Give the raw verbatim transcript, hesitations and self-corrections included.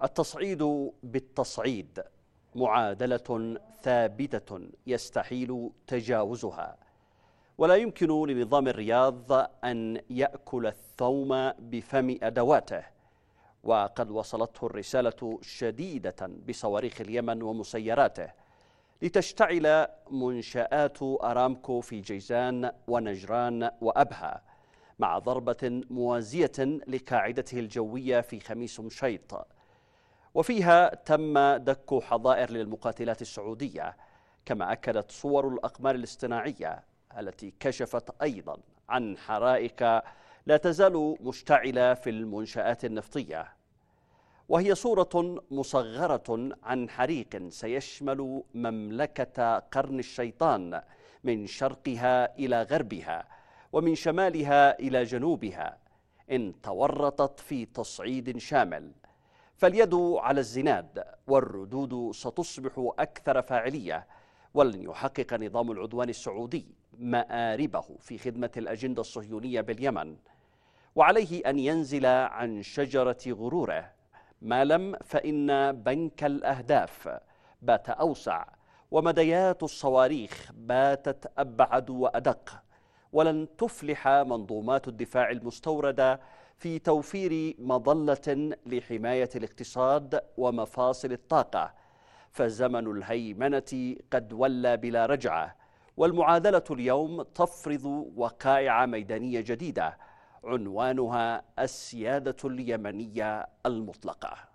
التصعيد بالتصعيد معادلة ثابتة يستحيل تجاوزها، ولا يمكن لنظام الرياض أن يأكل الثوم بفم أدواته. وقد وصلته الرسالة شديدة بصواريخ اليمن ومسيراته لتشتعل منشآت أرامكو في جيزان ونجران وأبها، مع ضربة موازية لقاعدته الجوية في خميس مشيط، وفيها تم دك حظائر للمقاتلات السعودية. كما أكدت صور الأقمار الاصطناعية التي كشفت أيضا عن حرائق لا تزال مشتعلة في المنشآت النفطية، وهي صورة مصغرة عن حريق سيشمل مملكة قرن الشيطان من شرقها إلى غربها ومن شمالها إلى جنوبها، إن تورطت في تصعيد شامل. فاليد على الزناد والردود ستصبح أكثر فاعلية، ولن يحقق نظام العدوان السعودي مآربه في خدمة الأجندة الصهيونية باليمن، وعليه أن ينزل عن شجرة غروره، ما لم فإن بنك الأهداف بات أوسع ومديات الصواريخ باتت أبعد وأدق، ولن تفلح منظومات الدفاع المستوردة في توفير مظلة لحماية الاقتصاد ومفاصل الطاقة. فزمن الهيمنة قد ولى بلا رجعة، والمعادلة اليوم تفرض وقائع ميدانية جديدة عنوانها السيادة اليمنية المطلقة.